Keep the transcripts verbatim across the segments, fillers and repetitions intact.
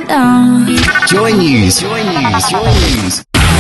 down. Joy News. Joy News. Joy News.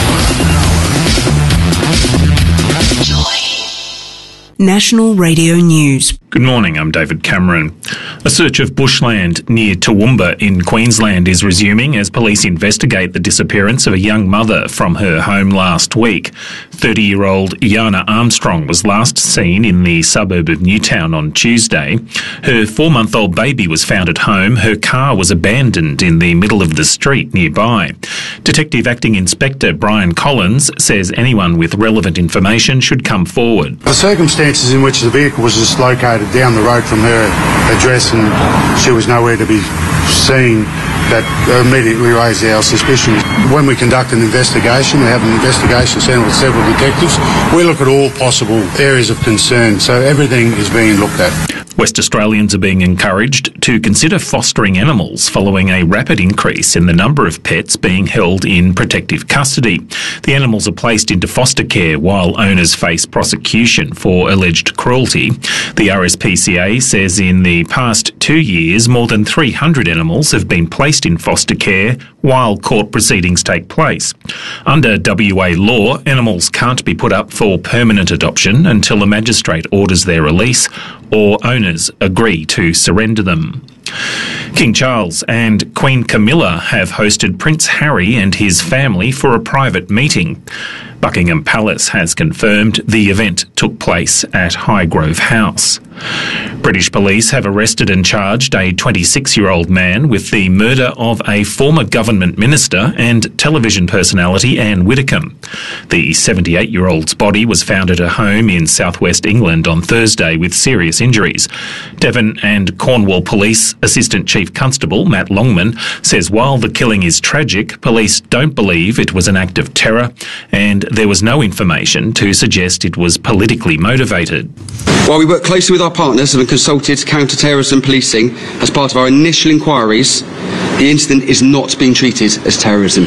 National Radio News. Good morning, I'm David Cameron. A search of bushland near Toowoomba in Queensland is resuming as police investigate the disappearance of a young mother from her home last week. thirty-year-old Yana Armstrong was last seen in the suburb of Newtown on Tuesday. Her four-month-old baby was found at home. Her car was abandoned in the middle of the street nearby. Detective Acting Inspector Brian Collins says anyone with relevant information should come forward. The circumstances in which the vehicle was dislocated down the road from her address and she was nowhere to be seen, that immediately raised our suspicions. When we conduct an investigation, we have an investigation centre with several detectives, we look at all possible areas of concern, so everything is being looked at. West Australians are being encouraged to consider fostering animals following a rapid increase in the number of pets being held in protective custody. The animals are placed into foster care while owners face prosecution for alleged cruelty. The R S P C A says in the past two years, more than three hundred animals have been placed in foster care while court proceedings take place. Under W A law, animals can't be put up for permanent adoption until a magistrate orders their release or owners agree to surrender them. King Charles and Queen Camilla have hosted Prince Harry and his family for a private meeting. Buckingham Palace has confirmed the event took place at Highgrove House. British police have arrested and charged a twenty-six-year-old man with the murder of a former government minister and television personality Anne Widdecombe. The seventy-eight-year-old's body was found at her home in southwest England on Thursday with serious injuries. Devon and Cornwall Police Assistant Chief Constable Matt Longman says while the killing is tragic, police don't believe it was an act of terror and there was no information to suggest it was politically motivated. While we work closely with our partners and have consulted counter-terrorism policing as part of our initial inquiries, the incident is not being treated as terrorism.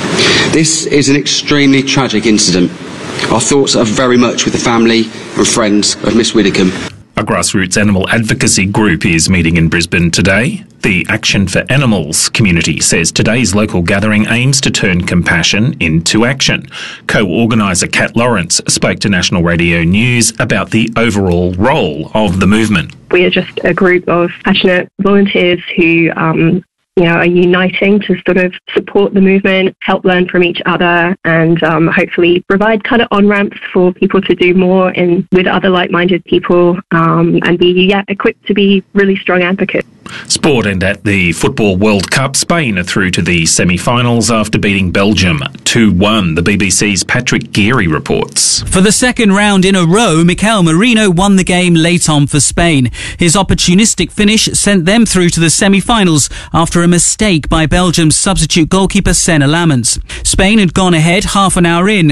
This is an extremely tragic incident. Our thoughts are very much with the family and friends of Miss Widdecombe. A grassroots animal advocacy group is meeting in Brisbane today. The Action for Animals community says today's local gathering aims to turn compassion into action. Co-organiser Kat Lawrence spoke to National Radio News about the overall role of the movement. We are just a group of passionate volunteers who um, you know, are uniting to sort of support the movement, help learn from each other, and um, hopefully provide kind of on-ramps for people to do more in with other like-minded people um, and be yeah, equipped to be really strong advocates. Sport, and at the Football World Cup, Spain are through to the semi-finals after beating Belgium two one. The B B C's Patrick Geary reports. For the second round in a row, Mikel Merino won the game late on for Spain. His opportunistic finish sent them through to the semi-finals after a mistake by Belgium's substitute goalkeeper Senna Lamens. Spain had gone ahead half an hour in.